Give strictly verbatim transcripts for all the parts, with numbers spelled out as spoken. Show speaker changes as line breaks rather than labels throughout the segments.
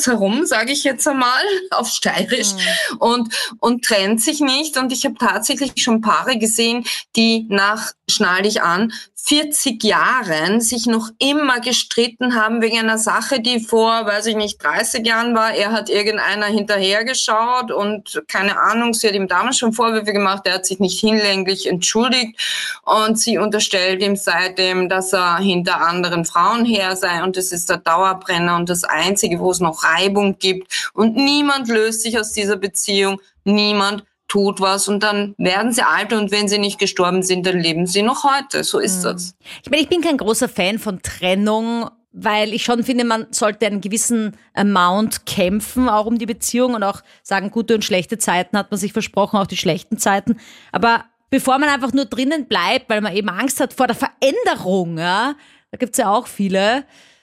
herum, sage ich jetzt einmal, auf Steirisch, mhm. und, und trennt sich nicht. Und ich habe tatsächlich schon Paare gesehen, die nach, schnall dich an, vierzig Jahren sich noch immer gestritten haben wegen einer Sache, die vor, weiß ich nicht, dreißig Jahren war. Er hat irgendeiner hinterhergeschaut und keine Ahnung, sie hat ihm damals schon Vorwürfe gemacht, er hat sich nicht hinlänglich entschuldigt und sie unterstellt ihm seitdem, dass er hinter anderen Frauen her sei und es ist der Dauerbrenner und das Einzige, wo es noch Reibung gibt und niemand löst sich aus dieser Beziehung, niemand tut was und dann werden sie alt und wenn sie nicht gestorben sind, dann leben sie noch heute. So ist mhm. das.
Ich meine, ich bin kein großer Fan von Trennung, weil ich schon finde, man sollte einen gewissen Amount kämpfen, auch um die Beziehung und auch sagen, gute und schlechte Zeiten hat man sich versprochen, auch die schlechten Zeiten. Aber bevor man einfach nur drinnen bleibt, weil man eben Angst hat vor der Veränderung, ja, da gibt's ja auch viele,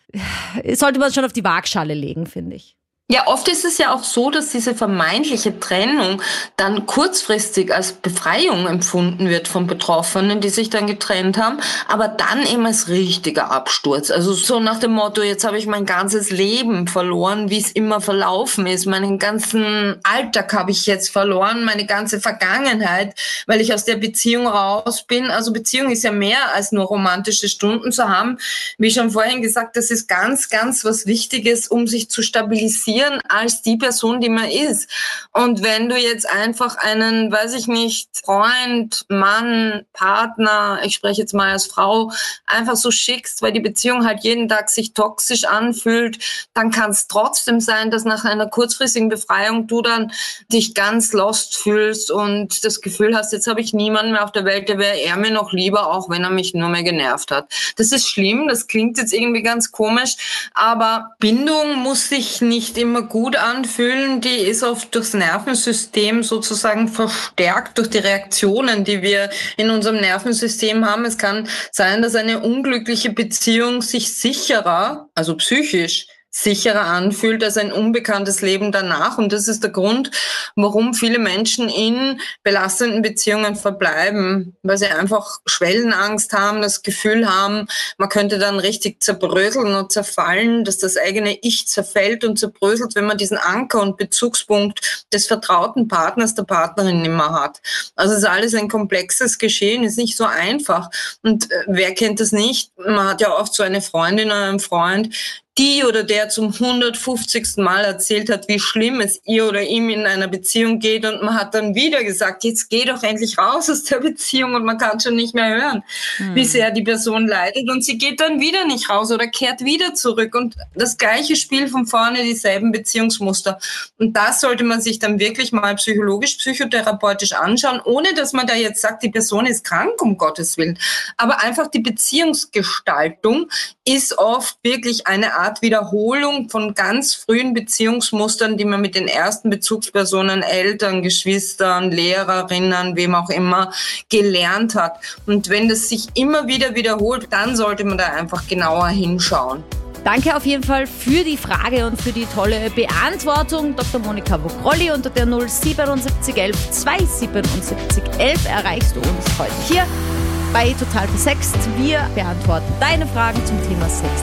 sollte man es schon auf die Waagschale legen, finde ich.
Ja, oft ist es ja auch so, dass diese vermeintliche Trennung dann kurzfristig als Befreiung empfunden wird von Betroffenen, die sich dann getrennt haben, aber dann eben als richtiger Absturz. Also so nach dem Motto, jetzt habe ich mein ganzes Leben verloren, wie es immer verlaufen ist. Meinen ganzen Alltag habe ich jetzt verloren, meine ganze Vergangenheit, weil ich aus der Beziehung raus bin. Also Beziehung ist ja mehr als nur romantische Stunden zu haben. Wie schon vorhin gesagt, das ist ganz, ganz was Wichtiges, um sich zu stabilisieren als die Person, die man ist. Und wenn du jetzt einfach einen, weiß ich nicht, Freund, Mann, Partner, ich spreche jetzt mal als Frau, einfach so schickst, weil die Beziehung halt jeden Tag sich toxisch anfühlt, dann kann es trotzdem sein, dass nach einer kurzfristigen Befreiung du dann dich ganz lost fühlst und das Gefühl hast, jetzt habe ich niemanden mehr auf der Welt, der wäre er mir noch lieber, auch wenn er mich nur mehr genervt hat. Das ist schlimm, das klingt jetzt irgendwie ganz komisch, aber Bindung muss sich nicht immer gut anfühlen, die ist oft durchs Nervensystem sozusagen verstärkt durch die Reaktionen, die wir in unserem Nervensystem haben. Es kann sein, dass eine unglückliche Beziehung sich sicherer, also psychisch, sicherer anfühlt als ein unbekanntes Leben danach. Und das ist der Grund, warum viele Menschen in belastenden Beziehungen verbleiben, weil sie einfach Schwellenangst haben, das Gefühl haben, man könnte dann richtig zerbröseln und zerfallen, dass das eigene Ich zerfällt und zerbröselt, wenn man diesen Anker und Bezugspunkt des vertrauten Partners, der Partnerin nicht mehr hat. Also es ist alles ein komplexes Geschehen, ist nicht so einfach. Und äh, wer kennt das nicht? Man hat ja oft so eine Freundin oder einen Freund, die oder der zum hundertfünfzigsten Mal erzählt hat, wie schlimm es ihr oder ihm in einer Beziehung geht und man hat dann wieder gesagt, jetzt geh doch endlich raus aus der Beziehung und man kann schon nicht mehr hören, hm. wie sehr die Person leidet und sie geht dann wieder nicht raus oder kehrt wieder zurück und das gleiche Spiel von vorne, dieselben Beziehungsmuster. Und das sollte man sich dann wirklich mal psychologisch, psychotherapeutisch anschauen, ohne dass man da jetzt sagt, die Person ist krank, um Gottes Willen. Aber einfach die Beziehungsgestaltung ist oft wirklich eine Art Wiederholung von ganz frühen Beziehungsmustern, die man mit den ersten Bezugspersonen, Eltern, Geschwistern, Lehrerinnen, wem auch immer, gelernt hat. Und wenn das sich immer wieder wiederholt, dann sollte man da einfach genauer hinschauen.
Danke auf jeden Fall für die Frage und für die tolle Beantwortung. Doktor Monika Vogrolli unter der null siebenundsiebzig elf zweihundertsiebenundsiebzig elf erreichst du uns heute hier bei Total Versext. Wir beantworten deine Fragen zum Thema Sex,